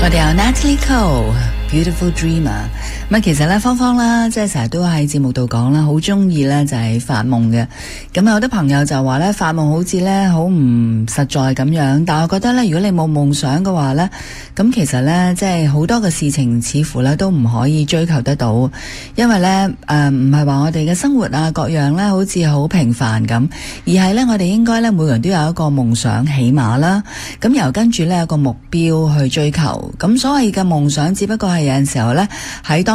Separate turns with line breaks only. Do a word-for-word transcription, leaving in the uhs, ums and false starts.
我哋有 Natalie Cole。Beautiful Dreamer， 咁其實咧芳芳啦，即係成日都喺節目度講啦，好中意咧就係發夢嘅。咁有啲朋友就話咧發夢好似咧好唔實在咁樣，但係我覺得咧如果你冇夢想嘅話咧，咁其實咧即係好多嘅事情似乎咧都唔可以追求得到，因為咧誒唔係話我哋嘅生活啊各樣咧好似好平凡咁，而係咧我哋應該咧每個人都有一個夢想起碼啦，咁由跟住咧有個目標去追求，咁所謂嘅夢想只不過係有陣時候咧喺當